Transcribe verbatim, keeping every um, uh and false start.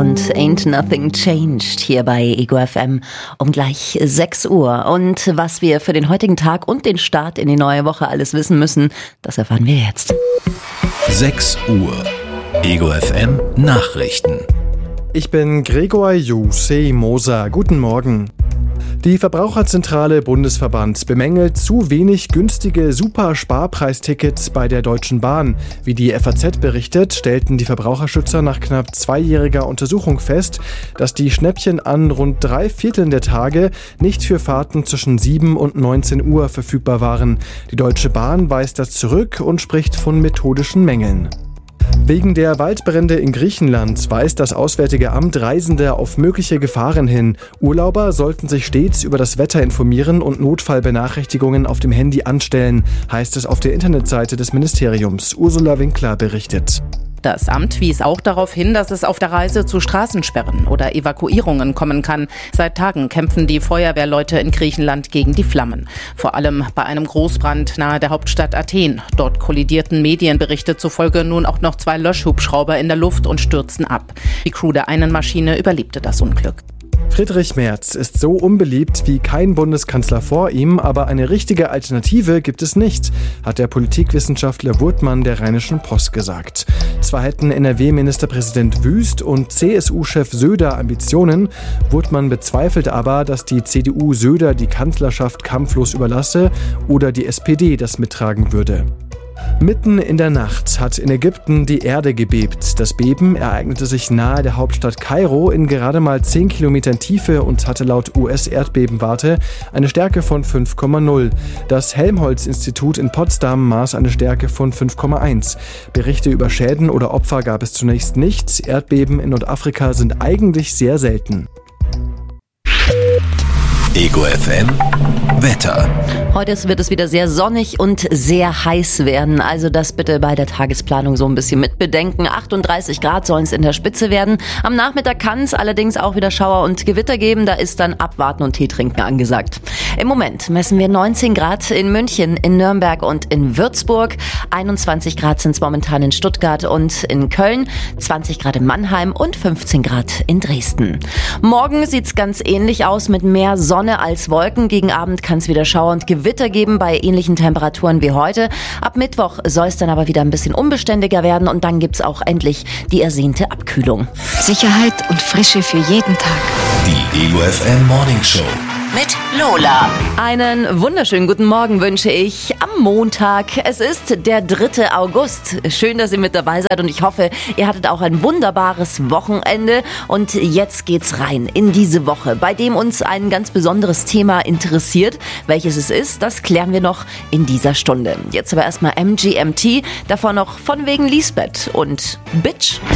und Ain't Nothing Changed hier bei Ego F M um gleich sechs Uhr. Und was wir für den heutigen Tag und den Start in die neue Woche alles wissen müssen, das erfahren wir jetzt. sechs Uhr. Ego F M Nachrichten. Ich bin Gregor Jussi Moser. Guten Morgen. Die Verbraucherzentrale Bundesverband bemängelt zu wenig günstige Super-Sparpreistickets bei der Deutschen Bahn. Wie die F A Z berichtet, stellten die Verbraucherschützer nach knapp zweijähriger Untersuchung fest, dass die Schnäppchen an rund drei Vierteln der Tage nicht für Fahrten zwischen sieben und neunzehn Uhr verfügbar waren. Die Deutsche Bahn weist das zurück und spricht von methodischen Mängeln. Wegen der Waldbrände in Griechenland weist das Auswärtige Amt Reisende auf mögliche Gefahren hin. Urlauber sollten sich stets über das Wetter informieren und Notfallbenachrichtigungen auf dem Handy anstellen, heißt es auf der Internetseite des Ministeriums. Ursula Winkler berichtet. Das Amt wies auch darauf hin, dass es auf der Reise zu Straßensperren oder Evakuierungen kommen kann. Seit Tagen kämpfen die Feuerwehrleute in Griechenland gegen die Flammen. Vor allem bei einem Großbrand nahe der Hauptstadt Athen. Dort kollidierten Medienberichte zufolge nun auch noch zwei Löschhubschrauber in der Luft und stürzten ab. Die Crew der einen Maschine überlebte das Unglück. Friedrich Merz ist so unbeliebt wie kein Bundeskanzler vor ihm, aber eine richtige Alternative gibt es nicht, hat der Politikwissenschaftler Wurtmann der Rheinischen Post gesagt. Zwar hätten N R W-Ministerpräsident Wüst und C S U-Chef Söder Ambitionen, Wurtmann bezweifelt aber, dass die C D U Söder die Kanzlerschaft kampflos überlasse oder die S P D das mittragen würde. Mitten in der Nacht hat in Ägypten die Erde gebebt. Das Beben ereignete sich nahe der Hauptstadt Kairo in gerade mal zehn Kilometern Tiefe und hatte laut U S-Erdbebenwarte eine Stärke von fünf Komma null. Das Helmholtz-Institut in Potsdam maß eine Stärke von fünf Komma eins. Berichte über Schäden oder Opfer gab es zunächst nicht. Erdbeben in Nordafrika sind eigentlich sehr selten. Ego F M Wetter. Heute wird es wieder sehr sonnig und sehr heiß werden. Also das bitte bei der Tagesplanung so ein bisschen mitbedenken. achtunddreißig Grad sollen es in der Spitze werden. Am Nachmittag kann es allerdings auch wieder Schauer und Gewitter geben. Da ist dann Abwarten und Tee trinken angesagt. Im Moment messen wir neunzehn Grad in München, in Nürnberg und in Würzburg. einundzwanzig Grad sind es momentan in Stuttgart und in Köln. zwanzig Grad in Mannheim und fünfzehn Grad in Dresden. Morgen sieht es ganz ähnlich aus mit mehr Sonne als Wolken. Gegen Abend kann es wieder Schauer und Gewitter geben bei ähnlichen Temperaturen wie heute. Ab Mittwoch soll es dann aber wieder ein bisschen unbeständiger werden und dann gibt es auch endlich die ersehnte Abkühlung. Sicherheit und Frische für jeden Tag. Die Ego F M Morning Show mit Lola. Einen wunderschönen guten Morgen wünsche ich am Montag. Es ist der dritte August. Schön, dass ihr mit dabei seid und ich hoffe, ihr hattet auch ein wunderbares Wochenende. Und jetzt geht's rein in diese Woche, bei dem uns ein ganz besonderes Thema interessiert. Welches es ist, das klären wir noch in dieser Stunde. Jetzt aber erstmal M G M T, davor noch von wegen Lisbeth und Bitch.